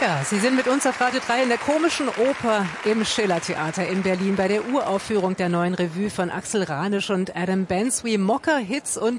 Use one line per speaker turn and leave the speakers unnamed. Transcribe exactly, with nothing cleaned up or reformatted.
Ja, Sie sind mit uns auf Radio drei in der Komischen Oper im Schillertheater in Berlin bei der Uraufführung der neuen Revue von Axel Ranisch und Adam Bensby, Mocker, Hits und